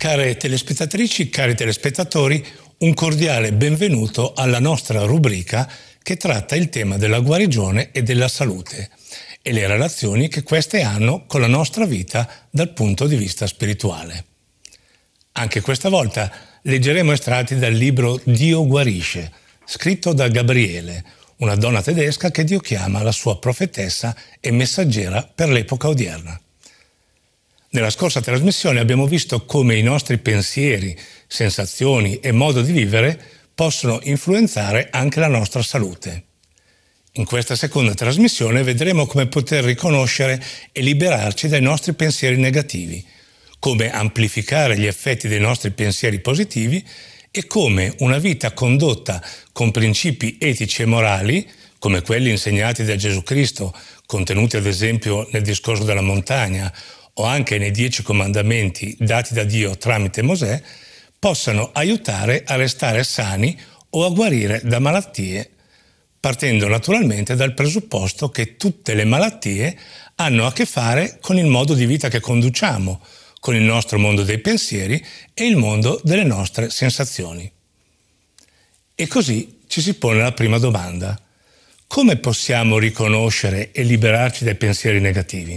Care telespettatrici, cari telespettatori, un cordiale benvenuto alla nostra rubrica che tratta il tema della guarigione e della salute e le relazioni che queste hanno con la nostra vita dal punto di vista spirituale. Anche questa volta leggeremo estratti dal libro Dio guarisce, scritto da Gabriele, una donna tedesca che Dio chiama la sua profetessa e messaggera per l'epoca odierna. Nella scorsa trasmissione abbiamo visto come i nostri pensieri, sensazioni e modo di vivere possono influenzare anche la nostra salute. In questa seconda trasmissione vedremo come poter riconoscere e liberarci dai nostri pensieri negativi, come amplificare gli effetti dei nostri pensieri positivi e come una vita condotta con principi etici e morali, come quelli insegnati da Gesù Cristo, contenuti ad esempio nel discorso della montagna o anche nei 10 comandamenti dati da Dio tramite Mosè, possano aiutare a restare sani o a guarire da malattie, partendo naturalmente dal presupposto che tutte le malattie hanno a che fare con il modo di vita che conduciamo, con il nostro mondo dei pensieri e il mondo delle nostre sensazioni. E così ci si pone la prima domanda: come possiamo riconoscere e liberarci dai pensieri negativi?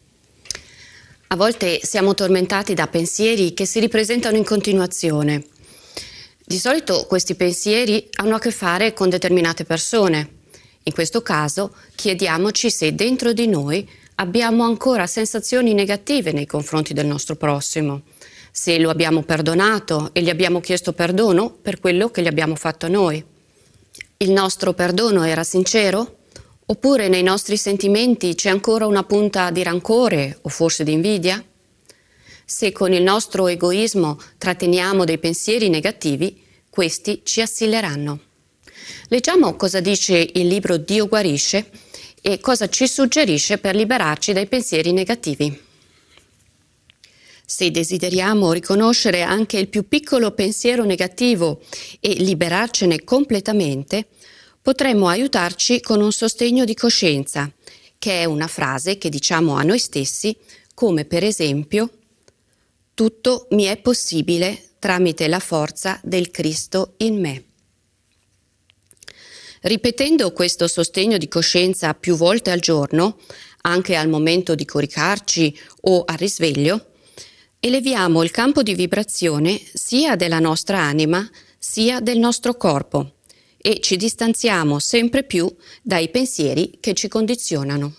A volte siamo tormentati da pensieri che si ripresentano in continuazione. Di solito questi pensieri hanno a che fare con determinate persone. In questo caso chiediamoci se dentro di noi abbiamo ancora sensazioni negative nei confronti del nostro prossimo, se lo abbiamo perdonato e gli abbiamo chiesto perdono per quello che gli abbiamo fatto noi. Il nostro perdono era sincero? Oppure nei nostri sentimenti c'è ancora una punta di rancore o forse di invidia? Se con il nostro egoismo tratteniamo dei pensieri negativi, questi ci assilleranno. Leggiamo cosa dice il libro Dio guarisce e cosa ci suggerisce per liberarci dai pensieri negativi. Se desideriamo riconoscere anche il più piccolo pensiero negativo e liberarcene completamente, potremmo aiutarci con un sostegno di coscienza, che è una frase che diciamo a noi stessi, come per esempio: tutto mi è possibile tramite la forza del Cristo in me. Ripetendo questo sostegno di coscienza più volte al giorno, anche al momento di coricarci o al risveglio, eleviamo il campo di vibrazione sia della nostra anima sia del nostro corpo e ci distanziamo sempre più dai pensieri che ci condizionano.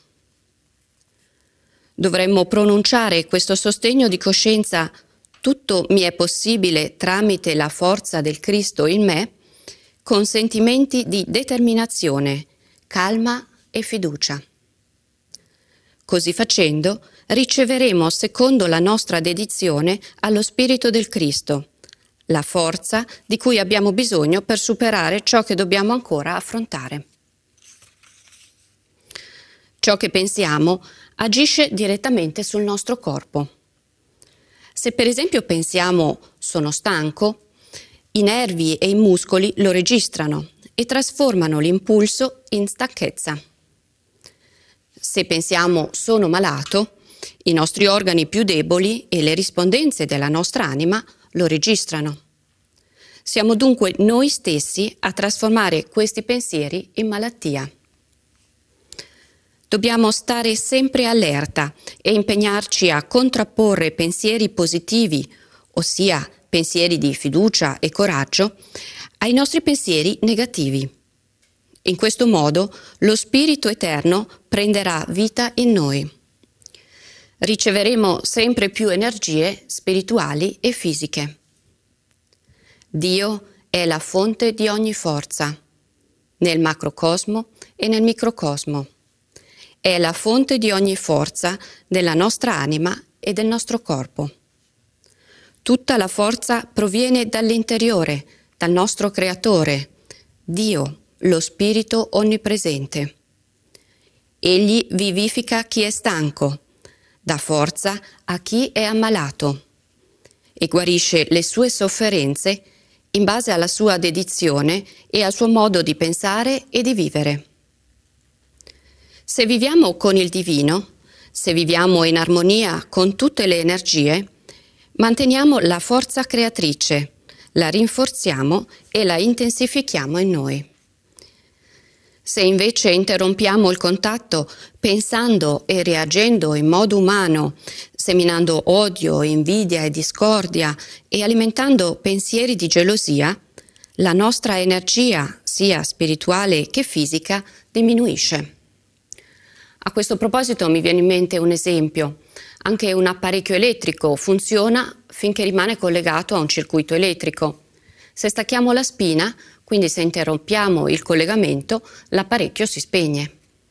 Dovremmo pronunciare questo sostegno di coscienza: tutto mi è possibile tramite la forza del Cristo in me, con sentimenti di determinazione, calma e fiducia. Così facendo, riceveremo, secondo la nostra dedizione, allo Spirito del Cristo, la forza di cui abbiamo bisogno per superare ciò che dobbiamo ancora affrontare. Ciò che pensiamo agisce direttamente sul nostro corpo. Se per esempio pensiamo sono stanco, i nervi e i muscoli lo registrano e trasformano l'impulso in stanchezza. Se pensiamo sono malato, i nostri organi più deboli e le rispondenze della nostra anima lo registrano. Siamo dunque noi stessi a trasformare questi pensieri in malattia. Dobbiamo stare sempre allerta e impegnarci a contrapporre pensieri positivi, ossia pensieri di fiducia e coraggio, ai nostri pensieri negativi. In questo modo lo Spirito Eterno prenderà vita in noi. Riceveremo sempre più energie spirituali e fisiche. Dio è la fonte di ogni forza, nel macrocosmo e nel microcosmo. È la fonte di ogni forza della nostra anima e del nostro corpo. Tutta la forza proviene dall'interiore, dal nostro Creatore, Dio, lo Spirito Onnipresente. Egli vivifica chi è stanco, dà forza a chi è ammalato e guarisce le sue sofferenze in base alla sua dedizione e al suo modo di pensare e di vivere. Se viviamo con il divino, se viviamo in armonia con tutte le energie, Manteniamo la forza creatrice, la rinforziamo e la intensifichiamo in noi. Se invece interrompiamo il contatto pensando e reagendo in modo umano, seminando odio, invidia e discordia e alimentando pensieri di gelosia, la nostra energia, sia spirituale che fisica, diminuisce. A questo proposito mi viene in mente un esempio. Anche un apparecchio elettrico funziona finché rimane collegato a un circuito elettrico. Se stacchiamo la spina, quindi se interrompiamo il collegamento, l'apparecchio si spegne.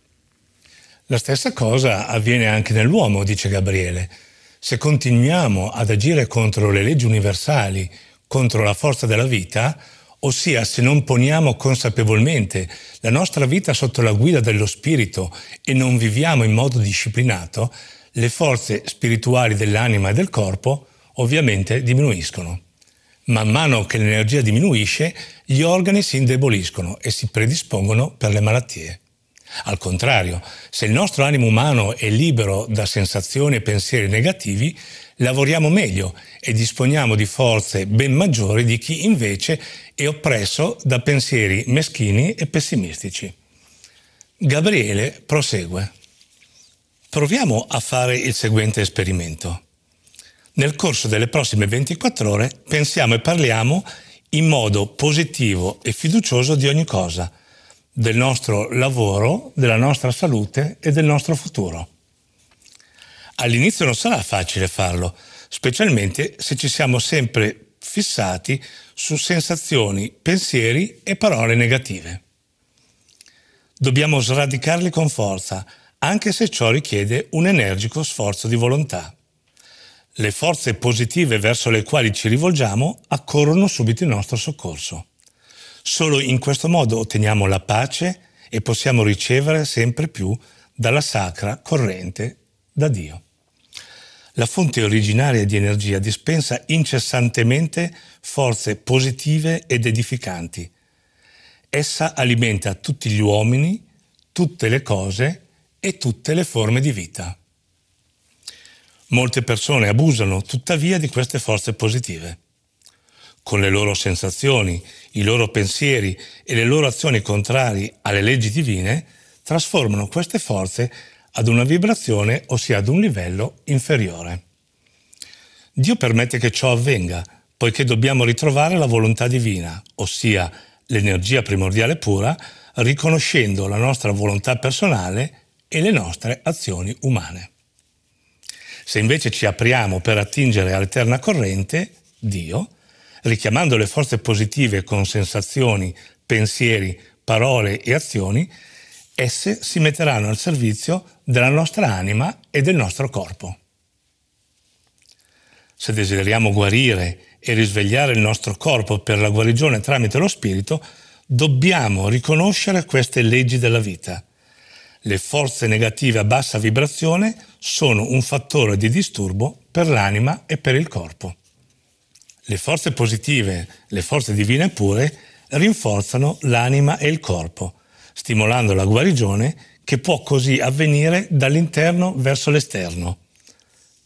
La stessa cosa avviene anche nell'uomo, dice Gabriele. Se continuiamo ad agire contro le leggi universali, contro la forza della vita, ossia se non poniamo consapevolmente la nostra vita sotto la guida dello spirito e non viviamo in modo disciplinato, le forze spirituali dell'anima e del corpo ovviamente diminuiscono. Man mano che l'energia diminuisce, gli organi si indeboliscono e si predispongono per le malattie. Al contrario, se il nostro animo umano è libero da sensazioni e pensieri negativi, lavoriamo meglio e disponiamo di forze ben maggiori di chi invece è oppresso da pensieri meschini e pessimistici. Gabriele prosegue. Proviamo a fare il seguente esperimento. Nel corso delle prossime 24 ore pensiamo e parliamo in modo positivo e fiducioso di ogni cosa, del nostro lavoro, della nostra salute e del nostro futuro. All'inizio non sarà facile farlo, specialmente se ci siamo sempre fissati su sensazioni, pensieri e parole negative. Dobbiamo sradicarli con forza, anche se ciò richiede un energico sforzo di volontà. Le forze positive verso le quali ci rivolgiamo accorrono subito in nostro soccorso. Solo in questo modo otteniamo la pace e possiamo ricevere sempre più dalla sacra corrente da Dio. La fonte originaria di energia dispensa incessantemente forze positive ed edificanti. Essa alimenta tutti gli uomini, tutte le cose e tutte le forme di vita. Molte persone abusano tuttavia di queste forze positive. Con le loro sensazioni, i loro pensieri e le loro azioni contrarie alle leggi divine, trasformano queste forze ad una vibrazione, ossia ad un livello inferiore. Dio permette che ciò avvenga, poiché dobbiamo ritrovare la volontà divina, ossia l'energia primordiale pura, riconoscendo la nostra volontà personale e le nostre azioni umane. Se invece ci apriamo per attingere all'eterna corrente, Dio, richiamando le forze positive con sensazioni, pensieri, parole e azioni, esse si metteranno al servizio della nostra anima e del nostro corpo. Se desideriamo guarire e risvegliare il nostro corpo per la guarigione tramite lo spirito, dobbiamo riconoscere queste leggi della vita. Le forze negative a bassa vibrazione sono un fattore di disturbo per l'anima e per il corpo. Le forze positive, le forze divine pure, rinforzano l'anima e il corpo, stimolando la guarigione che può così avvenire dall'interno verso l'esterno.